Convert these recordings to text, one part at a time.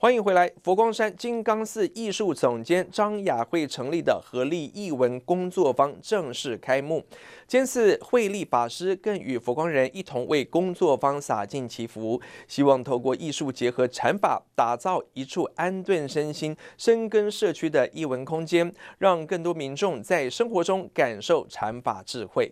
欢迎回来！佛光山金刚寺艺术总监张雅慧成立的合力艺文工作坊正式开幕。监寺慧力法师更与佛光人一同为工作坊洒尽祈福，希望透过艺术结合禅法，打造一处安顿身心、深耕社区的艺文空间，让更多民众在生活中感受禅法智慧。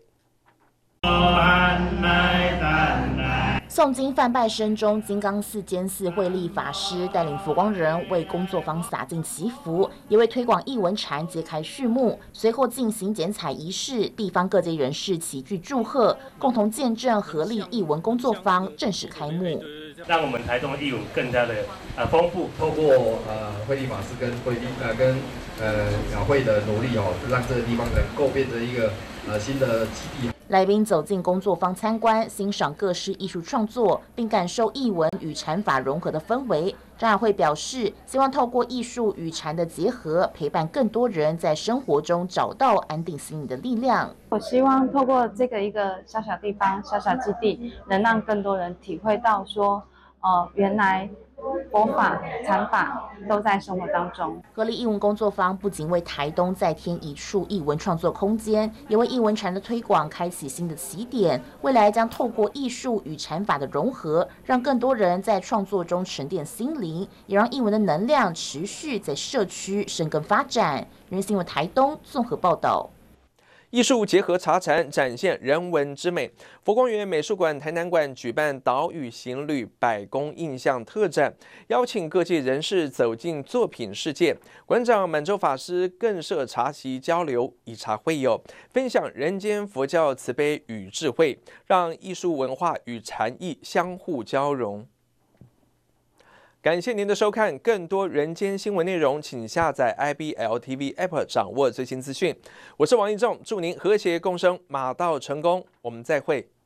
诵经梵拜声中，金刚寺监寺慧力法师带领佛光人为工作坊洒尽祈福，也为推广艺文禅揭开序幕。随后进行剪彩仪式，地方各界人士齐聚祝贺，共同见证合力艺文工作坊正式开幕。 让我们台中的艺文更加的丰富。透过慧力法师跟雅慧的努力让这个地方能够变成一个新的基地。 来宾走进工作坊参观，欣赏各式艺术创作，并感受艺文与禅法融合的氛围。张雅慧表示，希望透过艺术与禅的结合，陪伴更多人在生活中找到安定心灵的力量。 我希望透过这个一个小小地方、小小基地，能让更多人体会到说，原来佛法、禅法都在生活当中。 合力艺文工作坊不仅为台东再添一处艺文创作空间，也为艺文禅的推广开启新的起点。未来将透过艺术与禅法的融合，让更多人在创作中沉淀心灵，也让艺文的能量持续在社区生根发展。人新闻台东综合报道。 艺术结合茶禅，展现人文之美。佛光园美术馆台南馆举办岛屿行旅百工印象特展，邀请各界人士走进作品世界。馆长满洲法师更设茶席交流，以茶会友，分享人间佛教慈悲与智慧，让艺术文化与禅意相互交融。感谢您的收看，更多人间新闻内容，请下载 IBL-TV App 掌握最新资讯。我是王义仲，祝您和谐共生，马到成功，我们再会。